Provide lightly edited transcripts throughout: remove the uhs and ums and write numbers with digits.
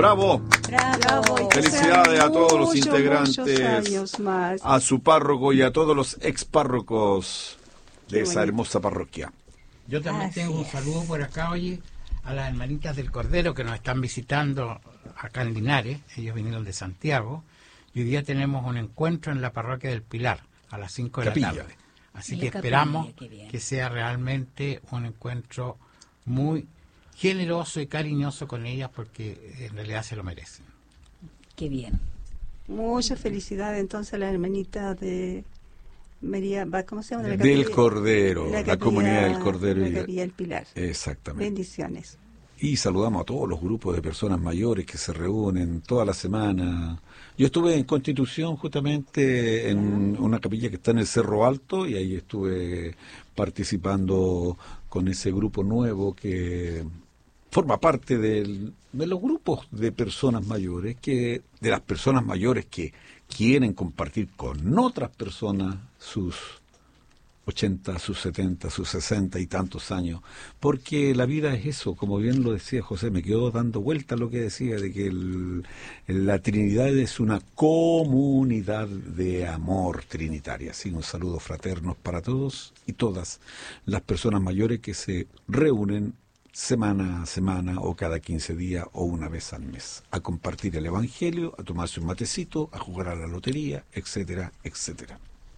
¡Bravo! Bravo. Felicidades a todos los Muchos integrantes, años más. a su párroco y a todos los expárrocos de Qué esa bueno. hermosa parroquia. Yo también Así tengo un es. saludo por acá, oye, a las hermanitas del Cordero que nos están visitando acá en Linares. Ellos vinieron de Santiago y hoy día tenemos un encuentro en la parroquia del Pilar a las 5 de Capilla. la tarde. Así En que la capilla, esperamos qué bien. que sea realmente un encuentro muy generoso y cariñoso con ellas porque en realidad se lo merecen. Qué bien. Mucha felicidad entonces a la hermanita de María, ¿cómo se llama? De la Del capilla- Cordero, la capilla- comunidad del Cordero. La capilla del Pilar. Exactamente. Bendiciones. Y saludamos a todos los grupos de personas mayores que se reúnen toda la semana. Yo estuve en Constitución justamente en una capilla que está en el Cerro Alto y ahí estuve participando con ese grupo nuevo que forma parte de los grupos de personas mayores, de las personas mayores que quieren compartir con otras personas sus 80, sus 70, sus 60 y tantos años, porque la vida es eso, como bien lo decía José, me quedó dando vuelta lo que decía, de que la Trinidad es una comunidad de amor trinitaria. Así, un saludo fraterno para todos y todas las personas mayores que se reúnen semana a semana o cada 15 días o una vez al mes, a compartir el Evangelio, a tomarse un matecito, a jugar a la lotería, etcétera, etcétera.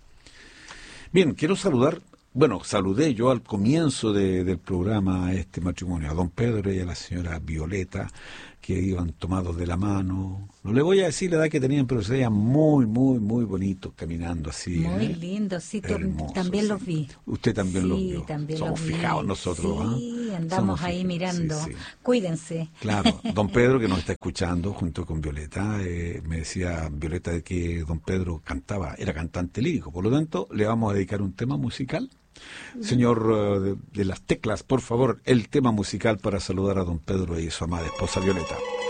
Bien, quiero saludar, saludé yo al comienzo del programa a este matrimonio, a don Pedro y a la señora Violeta, que iban tomados de la mano. No le voy a decir la edad que tenían, pero se veían muy, muy, muy bonitos caminando así. Muy lindo, sí, Hermosos, también sí. los vi. Usted también los Sí, vio. también Somos los vi. fijados nosotros. Sí, ¿ah? andamos Somos ahí fijados, mirando. sí, sí. Cuídense. Claro, don Pedro que nos está escuchando junto con Violeta, me decía Violeta de que don Pedro cantaba, era cantante lírico, por lo tanto le vamos a dedicar un tema musical. Señor de las teclas, por favor, el tema musical para saludar a don Pedro y su amada esposa Violeta.